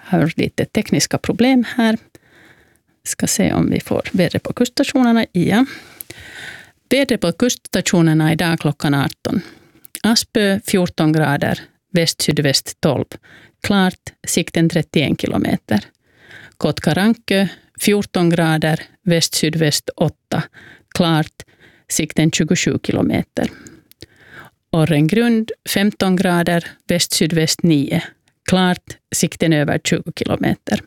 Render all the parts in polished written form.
Har lite tekniska problem här. Ska se om vi får väder på kuststationerna. Ja. Väder på kuststationerna idag klockan 18. Aspö 14 grader, väst-sydväst 12. Klart, sikten 31 kilometer. Kotkarankö 14 grader, väst-sydväst 8. Klart, sikten 27 kilometer. Orrengrund 15 grader, väst-sydväst 9. Klart, sikten över 20 kilometer.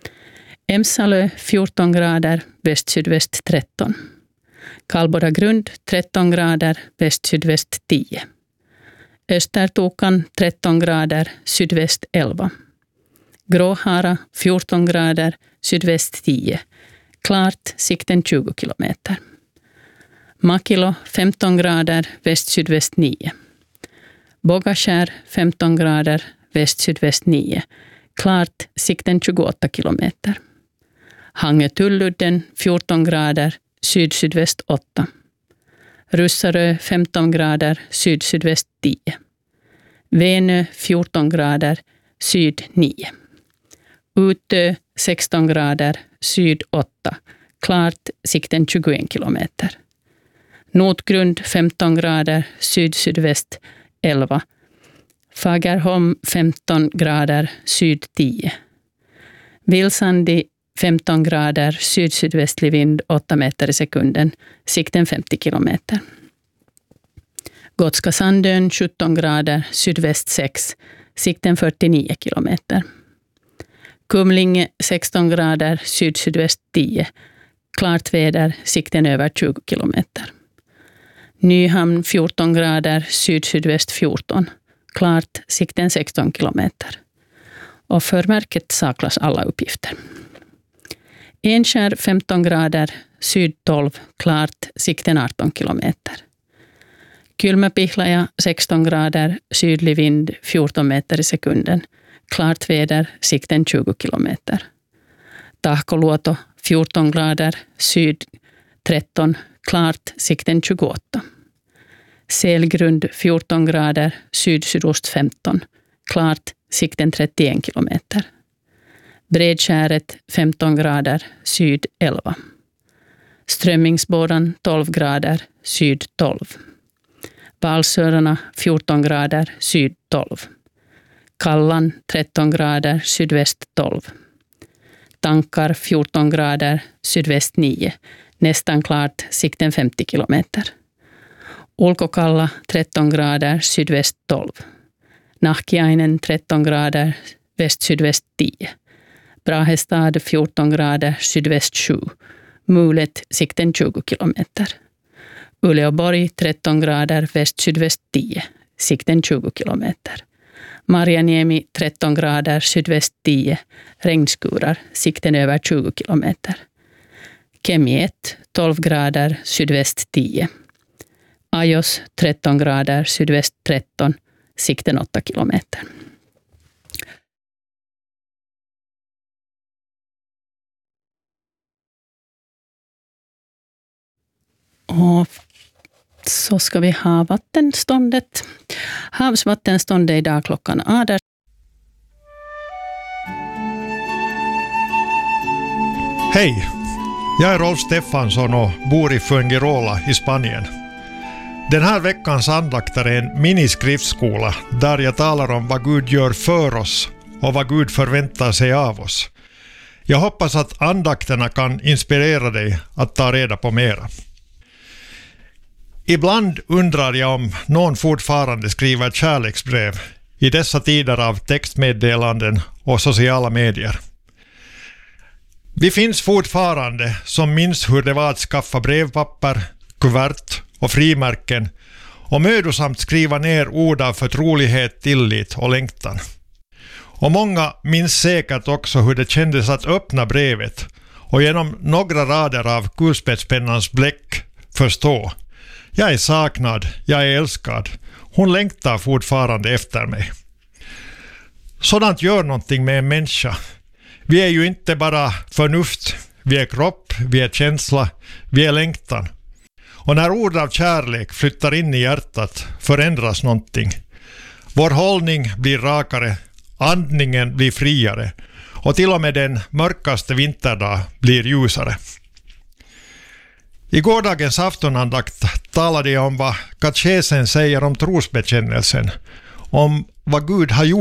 Emsalö 14 grader, väst-sydväst 13. Kalbodagrund 13 grader, väst-sydväst 10. Östertokan 13 grader, sydväst 11. Gråhara 14 grader, sydväst 10. Klart, sikten 20 kilometer. Makilo 15 grader, väst-sydväst 9. Bogaskär 15 grader, väst-sydväst 9. Klart, sikten 28 kilometer. Hangö-Tulludden 14 grader, syd-sydväst 8. Russarö 15 grader, syd-sydväst 10. Venö 14 grader, syd 9. Utö 16 grader, syd 8. Klart, sikten 21 kilometer. Notgrund 15 grader, syd-sydväst 11. Fagerholm 15 grader, syd 10. Vilsandi 15 grader, syd-sydvästlig vind 8 meter i sekunden, sikten 50 kilometer. Gotska Sandön 17 grader, sydväst 6, sikten 49 kilometer. Kumlinge 16 grader, syd-sydväst 10, klart väder, sikten över 20 kilometer. Nyhamn 14 grader, syd-sydväst 14, klart, sikten 16 kilometer. Och för märket saknas alla uppgifter. Enskär 15 grader, syd 12, klart, sikten 18 kilometer. Kylmäpihlaja 16 grader, sydlig vind 14 meter i sekunden, klart väder, sikten 20 kilometer. Tahkoluoto 14 grader, syd 13, klart, sikten 28. Selgrund 14 grader, syd-sydost 15, klart, sikten 31 kilometer. Bredskäret 15 grader, syd 11. Strömmingsbådan 12 grader, syd 12. Valsörarna 14 grader, syd 12. Kallan 13 grader, sydväst 12. Tankar 14 grader, sydväst 9. Nästan klart, sikten 50 kilometer. Ulkokalla 13 grader, sydväst 12. Nahkiainen 13 grader, väst-sydväst 10. Brahestad 14 grader, sydväst 7. Mulet, sikten 20 kilometer. Uleåborg 13 grader, väst-sydväst 10. Sikten 20 kilometer. Marjaniemi 13 grader, sydväst 10. Regnskurar, sikten över 20 kilometer. Kemiet 12 grader, sydväst 10. Ajos 13 grader, sydväst 13. Sikten 8 kilometer. Och så ska vi ha vattenståndet. Havsvattenståndet idag klockan 18. Hej, jag är Rolf Stefansson och bor i Fuengirola i Spanien. Den här veckans andakter är en miniskriftsskola där jag talar om vad Gud gör för oss och vad Gud förväntar sig av oss. Jag hoppas att andakterna kan inspirera dig att ta reda på mera. Ibland undrar jag om någon fortfarande skriver kärleksbrev i dessa tider av textmeddelanden och sociala medier. Vi finns fortfarande som minns hur det var att skaffa brevpapper, kuvert och frimärken och mödosamt skriva ner ord av förtrolighet, tillit och längtan. Och många minns säkert också hur det kändes att öppna brevet och genom några rader av kulspetspennans bläck förstå: jag är saknad, jag är älskad, hon längtar fortfarande efter mig. Sådant gör någonting med en människa. Vi är ju inte bara förnuft, vi är kropp, vi är känsla, vi är längtan. Och när ord av kärlek flyttar in i hjärtat förändras någonting. Vår hållning blir rakare, andningen blir friare och till och med den mörkaste vinterdag blir ljusare. I gårdagens aftonandakt talade jag om vad katekesen säger om trosbekännelsen, om vad Gud har gjort